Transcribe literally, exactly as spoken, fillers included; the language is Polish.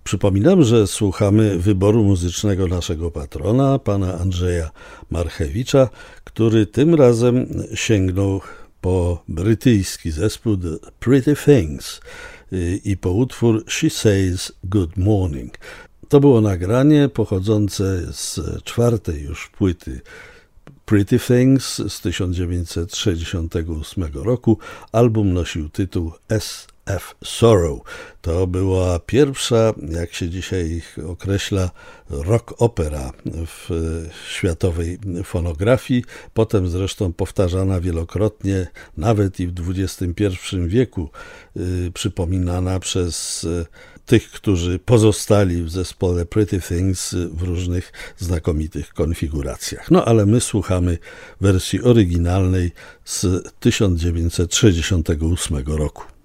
Przypominam, że słuchamy wyboru muzycznego naszego patrona, pana Andrzeja Marchewicza, który tym razem sięgnął po brytyjski zespół The Pretty Things i po utwór She Says Good Morning. To było nagranie pochodzące z czwartej już płyty Pretty Things z tysiąc dziewięćset sześćdziesiątego ósmego roku. Album nosił tytuł S F Sorrow. To była pierwsza, jak się dzisiaj określa, rock opera w światowej fonografii, potem zresztą powtarzana wielokrotnie, nawet i w dwudziestym pierwszym wieku, yy, przypominana przez yy, tych, którzy pozostali w zespole Pretty Things w różnych znakomitych konfiguracjach. No ale my słuchamy wersji oryginalnej z tysiąc dziewięćset sześćdziesiątego ósmego roku.